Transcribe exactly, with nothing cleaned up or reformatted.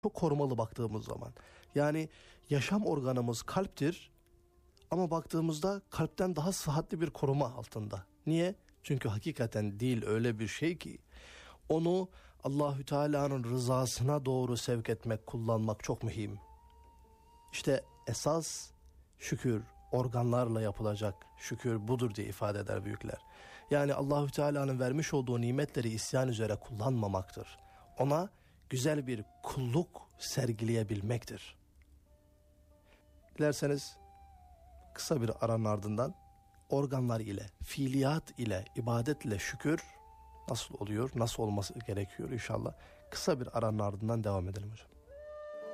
çok korumalı baktığımız zaman. Yani yaşam organımız kalptir ama baktığımızda kalpten daha sıhhatli bir koruma altında. Niye? Çünkü hakikaten dil öyle bir şey ki onu Allahü Teala'nın rızasına doğru sevk etmek, kullanmak çok mühim. İşte esas şükür organlarla yapılacak şükür budur diye ifade eder büyükler. Yani Allahü Teala'nın vermiş olduğu nimetleri isyan üzere kullanmamaktır. Ona güzel bir kulluk sergileyebilmektir. Dilerseniz kısa bir aranın ardından organlar ile, fiiliyat ile, ibadet ile şükür nasıl oluyor, nasıl olması gerekiyor inşallah. Kısa bir aranın ardından devam edelim hocam.